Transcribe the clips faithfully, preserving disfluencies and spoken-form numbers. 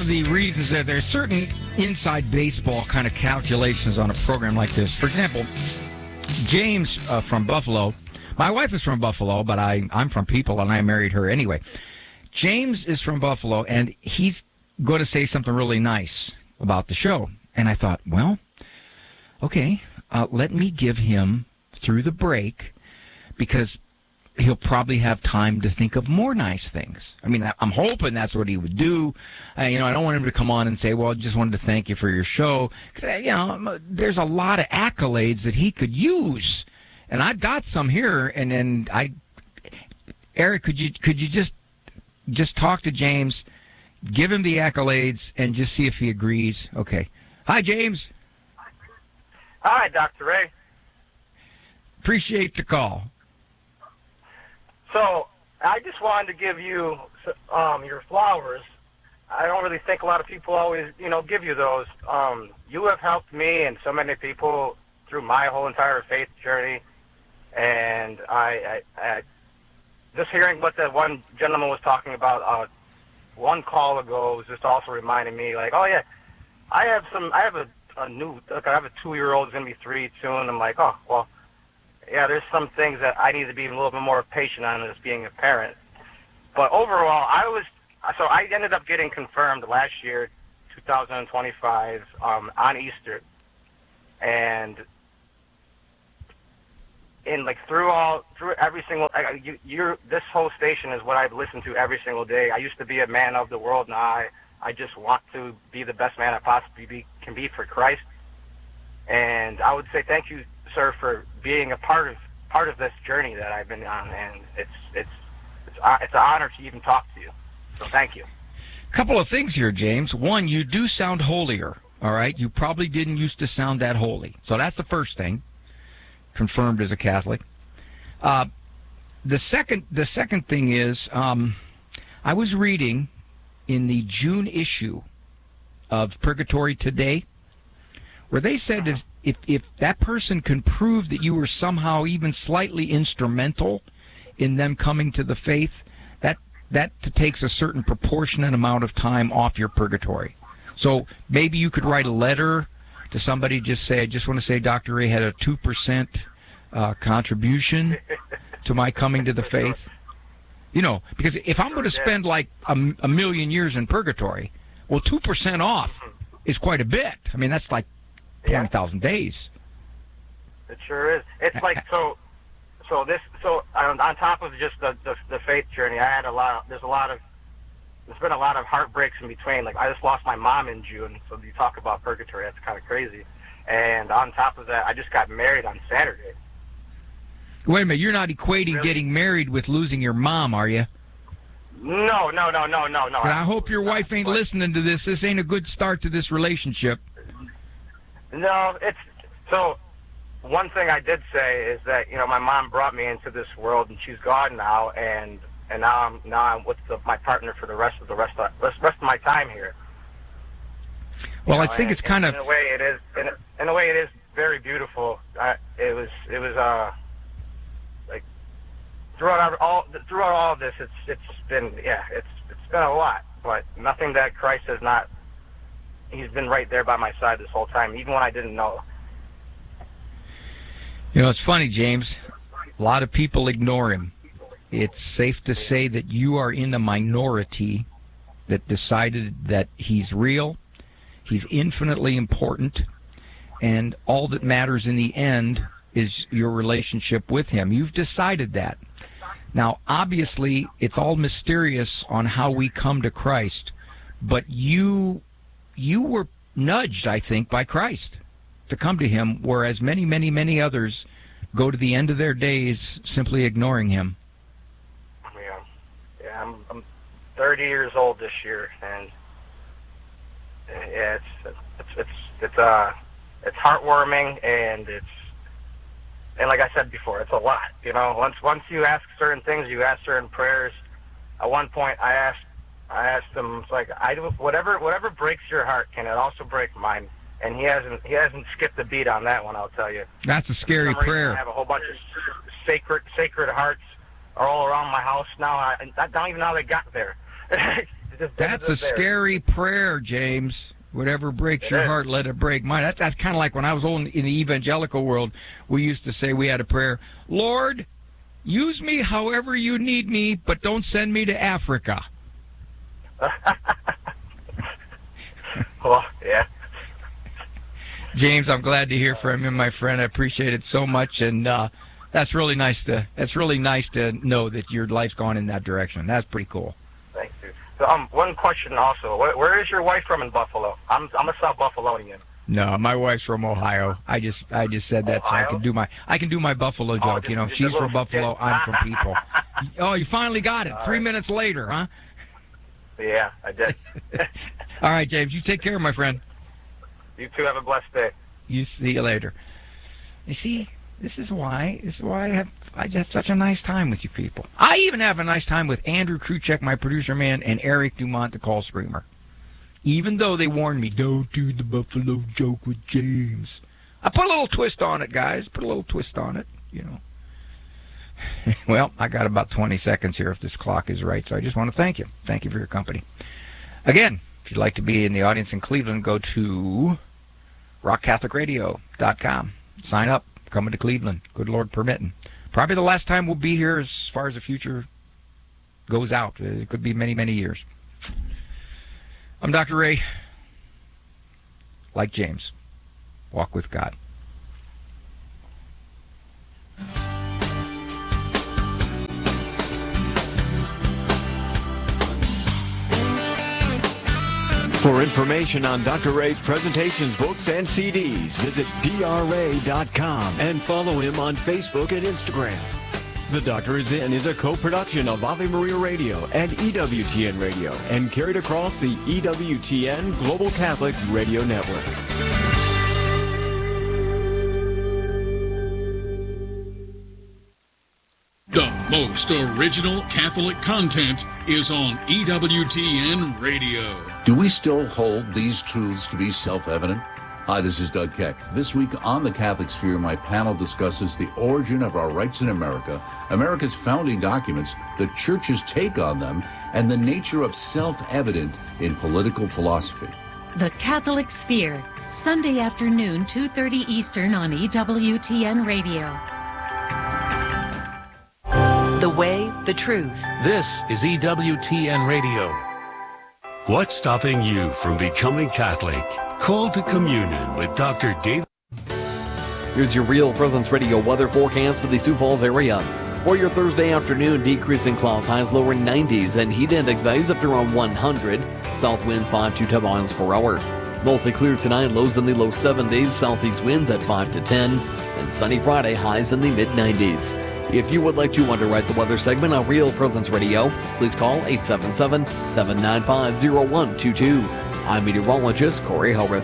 the reasons that there's certain inside baseball kind of calculations on a program like this. For example, James uh, from Buffalo. My wife is from Buffalo, but I, I'm from People, and I married her anyway. James is from Buffalo, and he's going to say something really nice about the show. And I thought, well, okay, uh, let me give him through the break, because he'll probably have time to think of more nice things. I mean, I'm hoping that's what he would do. Uh, you know, I don't want him to come on and say, well, I just wanted to thank you for your show. Because, you know, there's a lot of accolades that he could use. And I've got some here. And then I, Eric, could you could you just just talk to James, give him the accolades, and just see if he agrees? Okay. Hi, James. Hi, Doctor Ray. Appreciate the call. So I just wanted to give you um, your flowers. I don't really think a lot of people always, you know, give you those. Um, you have helped me and so many people through my whole entire faith journey. And I, I, I just hearing what that one gentleman was talking about uh, one call ago was just also reminding me, like, oh yeah, I have some, I have a, a new, like I have a two-year-old who's gonna be three soon. I'm like, oh well. Yeah, there's some things that I need to be a little bit more patient on as being a parent. But overall, I was, so I ended up getting confirmed last year, two thousand twenty-five, um, on Easter. And in like through all, through every single, I, you, you're, this whole station is what I've listened to every single day. I used to be a man of the world. Now I, I just want to be the best man I possibly be, can be for Christ. And I would say thank you, sir, for being a part of part of this journey that I've been on, and it's it's it's uh, it's an honor to even talk to you. So thank you. A couple of things here, James. One, you do sound holier. All right, you probably didn't used to sound that holy. So that's the first thing. Confirmed as a Catholic. Uh, the second the second thing is, um, I was reading in the June issue of Purgatory Today, where they said if, if if that person can prove that you were somehow even slightly instrumental in them coming to the faith, that that takes a certain proportionate amount of time off your purgatory. So maybe you could write a letter to somebody, just say, I just want to say Doctor Ray had a two percent uh, contribution to my coming to the faith. You know, because if I'm going to spend like a, a million years in purgatory, well, two percent off is quite a bit. I mean, that's like twenty thousand days. It sure is. It's like, so, so this, so on, on top of just the, the, the faith journey, I had a lot of, there's a lot of, there's been a lot of heartbreaks in between. Like, I just lost my mom in June, so you talk about purgatory, that's kind of crazy. And on top of that, I just got married on Saturday. Wait a minute, you're not equating really? Getting married with losing your mom, are you? No, no, no, no, no, no. I hope your wife ain't listening to this. This ain't a good start to this relationship. No, it's, so one thing I did say is that, you know, my mom brought me into this world, and she's gone now, and and now I'm now I'm with the, my partner for the rest of the rest of rest, rest of my time here. Well, you I know, think and, it's kind in, of in a way it is in a, in a way it is very beautiful. I, it was it was uh like throughout all throughout all of this, it's it's been yeah it's it's been a lot, but nothing that Christ has not. He's been right there by my side this whole time, even when I didn't know. You know, it's funny, James. A lot of people ignore him. It's safe to say that you are in a minority that decided that he's real, he's infinitely important, and all that matters in the end is your relationship with him. You've decided that. Now, obviously, it's all mysterious on how we come to Christ, but you you were nudged, I think, by Christ to come to him, whereas many, many, many others go to the end of their days simply ignoring him. Yeah, yeah I'm, I'm thirty years old this year, and yeah, it's it's it's it's uh it's heartwarming, and it's and like I said before, it's a lot. You know, once once you ask certain things, you ask certain prayers. At one point, I asked I asked him, it's like, I do whatever whatever breaks your heart, can it also break mine? And he hasn't he hasn't skipped a beat on that one, I'll tell you. That's a scary prayer. I have a whole bunch of sacred sacred hearts are all around my house now. I, I don't even know how they got there. just That's a there. scary prayer, James. Whatever breaks It your is. heart, let it break mine. That's, that's kind of like when I was old in the evangelical world, we used to say we had a prayer, Lord, use me however you need me, but don't send me to Africa. Well, yeah. James, I'm glad to hear from you, my friend. I appreciate it so much, and uh, that's really nice to that's really nice to know that your life's gone in that direction. That's pretty cool. Thank you. So, um, one question also. Where, where is your wife from in Buffalo? I'm I'm a South Buffalonian. No, my wife's from Ohio. I just I just said that Ohio? so I can do my I can do my Buffalo joke. just- you know, if just a she's from little Buffalo, skit. I'm from People. Oh, you finally got it. All Three right. minutes later, huh? Yeah, I did. All right, James, you take care, my friend. You two have a blessed day. You see you later. You see, this is why this is why I have I have such a nice time with you people. I even have a nice time with Andrew Kruchek, my producer man, and Eric Dumont, the call screamer. Even though they warned me, don't do the Buffalo joke with James. I put a little twist on it, guys. Put a little twist on it, you know. Well, I got about twenty seconds here if this clock is right, so I just want to thank you. Thank you for your company. Again, if you'd like to be in the audience in Cleveland, go to rock catholic radio dot com. Sign up. Coming to Cleveland. Good Lord permitting. Probably the last time we'll be here as far as the future goes out. It could be many, many years. I'm Doctor Ray. Like James. Walk with God. For information on Doctor Ray's presentations, books, and C Ds, visit D R A dot com and follow him on Facebook and Instagram. The Doctor Is In is a co-production of Ave Maria Radio and E W T N Radio and carried across the E W T N Global Catholic Radio Network. The most original Catholic content is on E W T N Radio. Do we still hold these truths to be self-evident? Hi, this is Doug Keck. This week on The Catholic Sphere, my panel discusses the origin of our rights in America, America's founding documents, the Church's take on them, and the nature of self-evident in political philosophy. The Catholic Sphere, Sunday afternoon, two thirty Eastern on E W T N Radio. The way, the truth. This is E W T N Radio. What's stopping you from becoming Catholic? Call to communion with Doctor David. Here's your Real Presence Radio weather forecast for the Sioux Falls area. For your Thursday afternoon, decreasing clouds, highs lower nineties, and heat index values up to around one hundred. South winds five to ten miles per hour. Mostly clear tonight, lows in the low seventies, southeast winds at five to ten, and sunny Friday, highs in the mid nineties. If you would like to underwrite the weather segment on Real Presence Radio, please call eight seven seven, seven nine five, zero one two two. I'm meteorologist Corey Hellrith.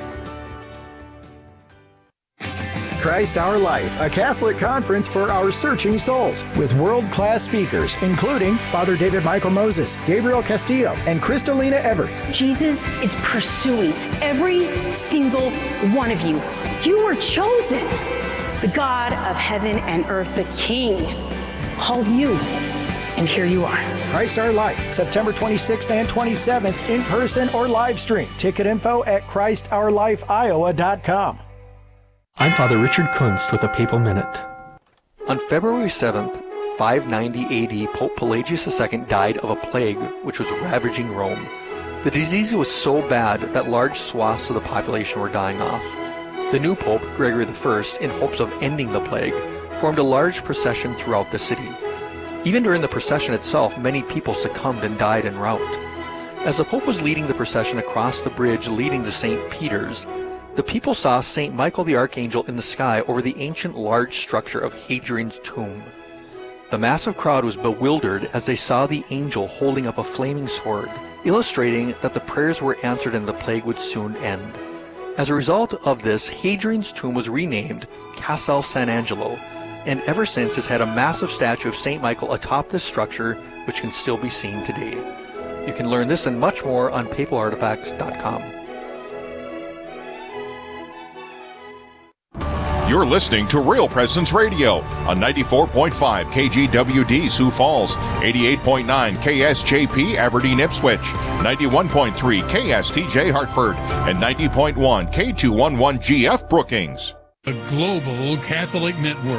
Christ Our Life, a Catholic conference for our searching souls, with world-class speakers, including Father David Michael Moses, Gabriel Castillo, and Kristalina Everett. Jesus is pursuing every single one of you. You were chosen. The God of heaven and earth, the King, called you, and here you are. Christ Our Life, September twenty-sixth and twenty-seventh, in person or live stream. Ticket info at Christ Our Life Iowa dot com. I'm Father Richard Kunst with a Papal Minute. On February seventh, five ninety A D, Pope Pelagius the Second died of a plague which was ravaging Rome. The disease was so bad that large swaths of the population were dying off. The new Pope, Gregory the First, in hopes of ending the plague, formed a large procession throughout the city. Even during the procession itself, many people succumbed and died en route. As the Pope was leading the procession across the bridge leading to Saint Peter's, the people saw Saint Michael the Archangel in the sky over the ancient large structure of Hadrian's tomb. The massive crowd was bewildered as they saw the angel holding up a flaming sword, illustrating that the prayers were answered and the plague would soon end. As a result of this, Hadrian's tomb was renamed Castel San Angelo, and ever since has had a massive statue of Saint Michael atop this structure, which can still be seen today. You can learn this and much more on papal artifacts dot com. You're listening to Real Presence Radio on ninety-four point five K G W D Sioux Falls, eighty-eight point nine K S J P Aberdeen Ipswich, ninety-one point three K S T J Hartford, and ninety point one K two eleven G F Brookings. A global Catholic network.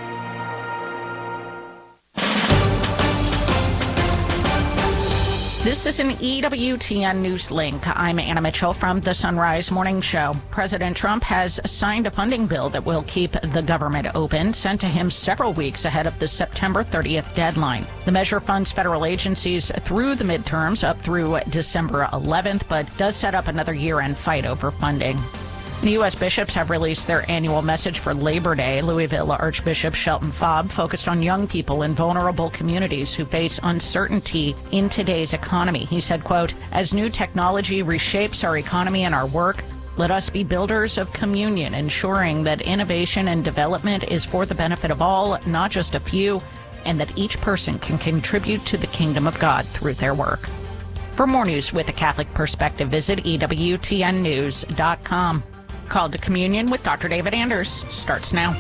This is an E W T N News Link. I'm Anna Mitchell from the Sunrise Morning Show. President Trump has signed a funding bill that will keep the government open, sent to him several weeks ahead of the September thirtieth deadline. The measure funds federal agencies through the midterms up through December eleventh, but does set up another year-end fight over funding. The U S bishops have released their annual message for Labor Day. Louisville Archbishop Shelton Faub focused on young people in vulnerable communities who face uncertainty in today's economy. He said, quote, "As new technology reshapes our economy and our work, let us be builders of communion, ensuring that innovation and development is for the benefit of all, not just a few, and that each person can contribute to the kingdom of God through their work." For more news with a Catholic perspective, visit E W T N news dot com. Call to Communion with Doctor David Anders starts now.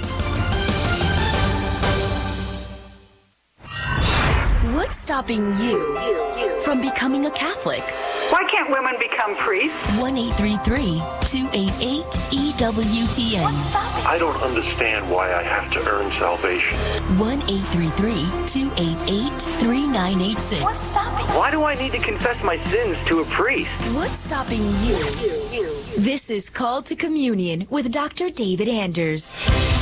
What's stopping you from becoming a Catholic? Why can't women become priests? one eight three three, two eight eight, E W T N. I don't understand why I have to earn salvation. one eight three three, two eight eight, three nine eight six. What's stopping? Why do I need to confess my sins to a priest? What's stopping you? This is Call to Communion with Doctor David Anders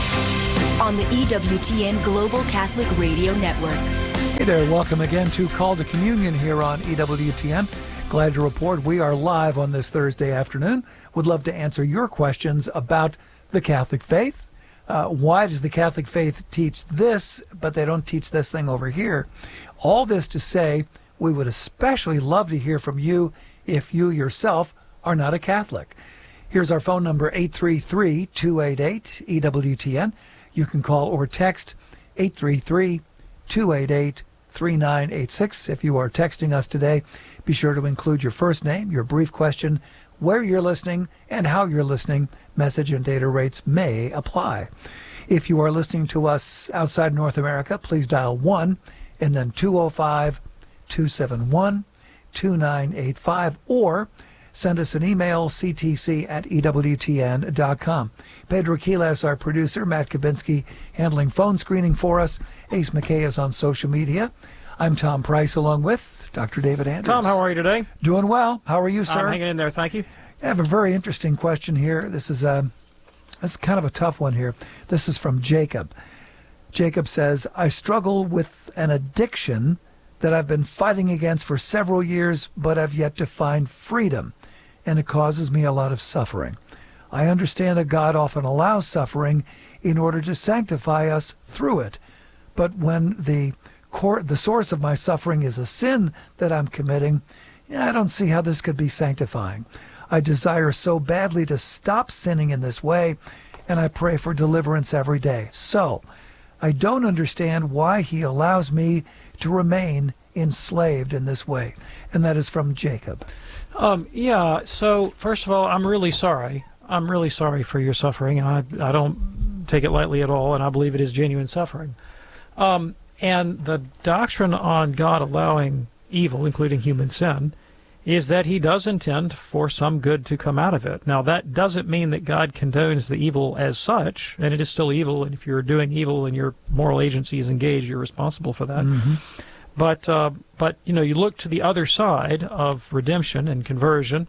on the E W T N Global Catholic Radio Network. Hey there, welcome again to Call to Communion here on E W T N. Glad to report we are live on this Thursday afternoon. Would love to answer your questions about the Catholic faith. Uh, why does the Catholic faith teach this, but they don't teach this thing over here? All this to say, we would especially love to hear from you if you yourself are not a Catholic. Here's our phone number, eight three three, two eight eight, E W T N. You can call or text eight three three, two eight eight, three nine eight six. If you are texting us today, be sure to include your first name, your brief question, where you're listening, and how you're listening. Message and data rates may apply. If you are listening to us outside North America, please dial one and then two oh five, two seven one, two nine eight five, or send us an email, c t c at e w t n dot com. Pedro Quiles, our producer, Matt Kabinski handling phone screening for us. Ace McKay is on social media. I'm Tom Price along with Doctor David Anders. Tom, how are you today? Doing well. How are you, sir? I'm hanging in there, thank you. I have a very interesting question here. This is a, this is kind of a tough one here. This is from Jacob. Jacob says, I struggle with an addiction that I've been fighting against for several years, but I've yet to find freedom, and it causes me a lot of suffering. I understand that God often allows suffering in order to sanctify us through it, but when the core, the source of my suffering is a sin that I'm committing, I don't see how this could be sanctifying. I desire so badly to stop sinning in this way, and I pray for deliverance every day. So, I don't understand why he allows me to remain enslaved in this way. And that is from Jacob. Um, yeah, so first of all, I'm really sorry. I'm really sorry for your suffering, and I, I don't take it lightly at all, and I believe it is genuine suffering. Um, and the doctrine on God allowing evil, including human sin, is that he does intend for some good to come out of it. Now, that doesn't mean that God condones the evil as such, and it is still evil, and if you're doing evil and your moral agency is engaged, you're responsible for that. Mm-hmm. But, uh, but you know, you look to the other side of redemption and conversion,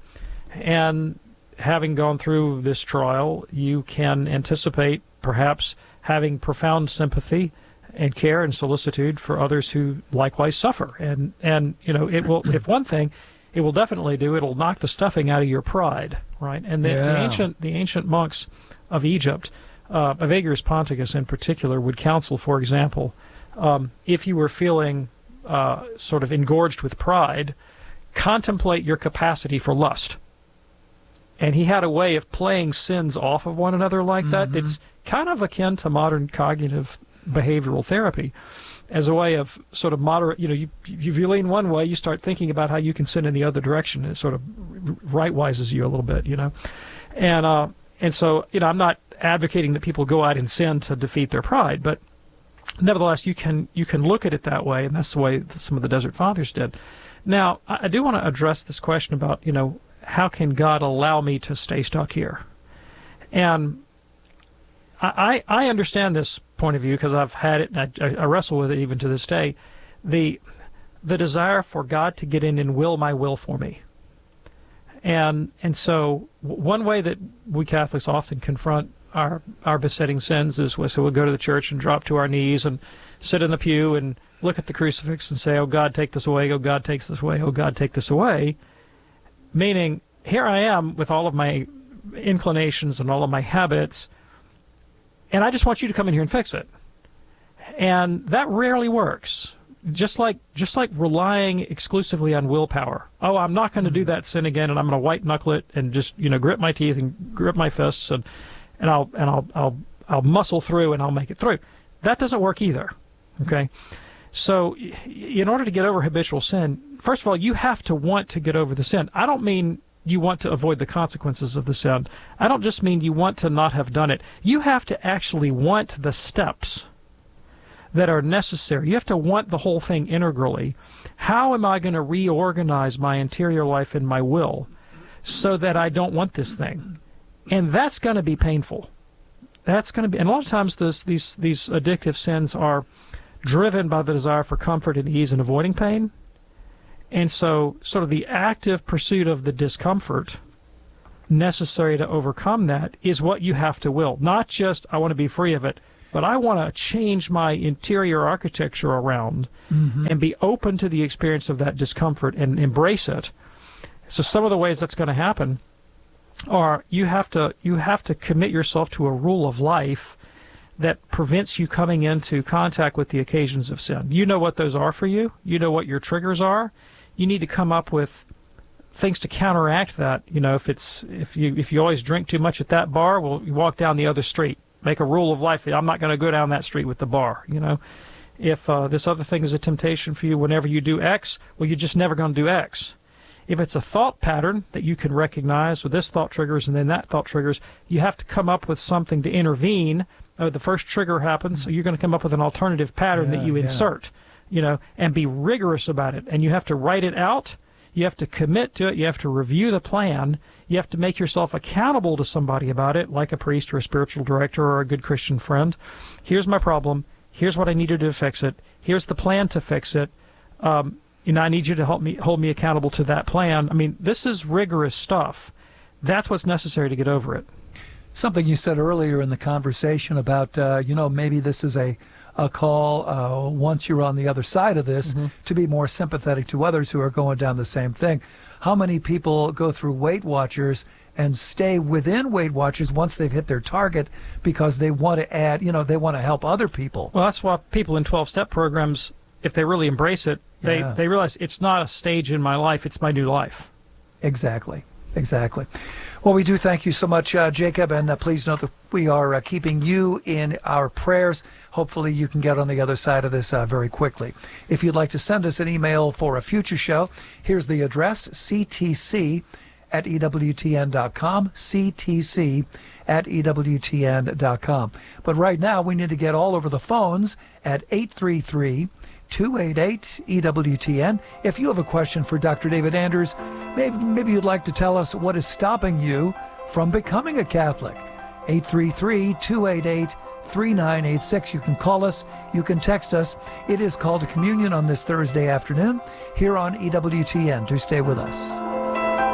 and having gone through this trial, you can anticipate perhaps having profound sympathy and care and solicitude for others who likewise suffer. And, and you know, it will, if one thing, it will definitely do, it'll knock the stuffing out of your pride, right? And the, yeah. the ancient the ancient monks of Egypt, uh, Evagrius Ponticus in particular, would counsel, for example, um, if you were feeling uh, sort of engorged with pride, contemplate your capacity for lust. And he had a way of playing sins off of one another like mm-hmm. that. It's kind of akin to modern cognitive behavioral therapy, as a way of sort of moderate, you know, you, if you lean one way, you start thinking about how you can sin in the other direction, and it sort of right-wises you a little bit, you know. And uh, and so, you know, I'm not advocating that people go out and sin to defeat their pride, but nevertheless, you can you can look at it that way, and that's the way that some of the Desert Fathers did. Now, I, I do want to address this question about, you know, how can God allow me to stay stuck here? And I, I understand this point of view because I've had it, and I, I wrestle with it even to this day. The the desire for God to get in and will my will for me. And and so one way that we Catholics often confront our our besetting sins is we so we'll go to the church and drop to our knees and sit in the pew and look at the crucifix and say, "Oh God, take this away. Oh God, take this away. Oh God, take this away." Meaning, here I am with all of my inclinations and all of my habits, and I just want you to come in here and fix it. And that rarely works. Just like just like relying exclusively on willpower. Oh, I'm not going to do that sin again, and I'm going to white knuckle it and just, you know, grit my teeth and grip my fists, and and I'll and I'll I'll I'll muscle through and I'll make it through. That doesn't work either. Okay, so in order to get over habitual sin, first of all, you have to want to get over the sin. I don't mean you want to avoid the consequences of the sin. I don't just mean you want to not have done it. You have to actually want the steps that are necessary. You have to want the whole thing integrally. How am I going to reorganize my interior life and my will so that I don't want this thing? And that's going to be painful. That's going to be, and a lot of times this, these these addictive sins are driven by the desire for comfort and ease and avoiding pain. And so sort of the active pursuit of the discomfort necessary to overcome that is what you have to will. Not just, I want to be free of it, but I want to change my interior architecture around mm-hmm. and be open to the experience of that discomfort and embrace it. So some of the ways that's going to happen are you have to you have to commit yourself to a rule of life that prevents you coming into contact with the occasions of sin. You know what those are for you. You know what your triggers are. You need to come up with things to counteract that. You know, if it's if you if you always drink too much at that bar, well, you walk down the other street. Make a rule of life. I'm not going to go down that street with the bar. You know, if uh, this other thing is a temptation for you, whenever you do X, well, you're just never going to do X. If it's a thought pattern that you can recognize, with this thought triggers and then that thought triggers, you have to come up with something to intervene. Oh, the first trigger happens, so you're going to come up with an alternative pattern yeah, that you yeah. insert, you know, and be rigorous about it. And you have to write it out. You have to commit to it. You have to review the plan. You have to make yourself accountable to somebody about it, like a priest or a spiritual director or a good Christian friend. Here's my problem. Here's what I need to do to fix it. Here's the plan to fix it. Um, you know, I need you to help me hold me accountable to that plan. I mean, this is rigorous stuff. That's what's necessary to get over it. Something you said earlier in the conversation about, uh, you know, maybe this is a a call uh, once you're on the other side of this mm-hmm. to be more sympathetic to others who are going down the same thing. How many people go through Weight Watchers and stay within Weight Watchers once they've hit their target because they want to add, you know, they want to help other people? Well, that's why people in twelve-step programs, if they really embrace it, they, yeah. they realize it's not a stage in my life, it's my new life. Exactly. Exactly. Well, we do thank you so much, uh, Jacob, and uh, please note that we are uh, keeping you in our prayers. Hopefully you can get on the other side of this uh, very quickly. If you'd like to send us an email for a future show, here's the address, c t c at e w t n dot com, c t c at e w t n dot com. But right now, we need to get all over the phones at eight three three, two eight eight, E W T N. If you have a question for Doctor David Anders, maybe, maybe you'd like to tell us what is stopping you from becoming a Catholic. eight three three, two eight eight, three nine eight six. You can call us. You can text us. It is Call to Communion on this Thursday afternoon here on E W T N. Do stay with us.